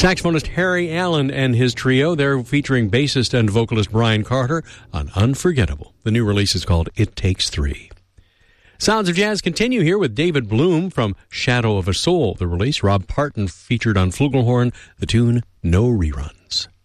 Saxophonist Harry Allen and his trio, they're featuring bassist and vocalist Brian Carter on Unforgettable. The new release is called It Takes Three. Sounds of Jazz continue here with David Bloom from Shadow of a Soul. The release, Rob Parton featured on flugelhorn, the tune No Reruns.